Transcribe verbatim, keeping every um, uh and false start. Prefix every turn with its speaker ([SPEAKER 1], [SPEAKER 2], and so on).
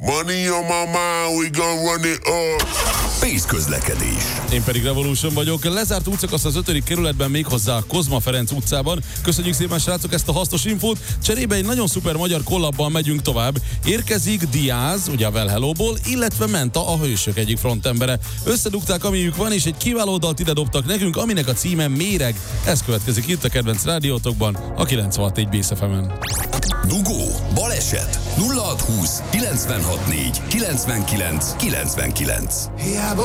[SPEAKER 1] Money on my mind, we gon' run it up.
[SPEAKER 2] Pénz közlekedés.
[SPEAKER 3] Én pedig Revolution vagyok. Lezárt útszakasz az ötödik kerületben, méghozzá a Kozma Ferenc utcában. Köszönjük szépen, srácok, ezt a hasznos infót. Cserébe egy nagyon szuper magyar kollabban megyünk tovább. Érkezik Diaz, ugye a Well Hello-ból, illetve Menta, a Hősök egyik frontembere. Összedugták, amiük van, és egy kiváló dalt ide dobtak nekünk, aminek a címe Méreg. Ez következik itt a kedvenc rádiótokban, a kilencvenhat négy Bész ef emen.
[SPEAKER 2] Dugó, baleset, nulla hat húsz kilencvenhat négy kilencvenkilenc kilencvenkilenc.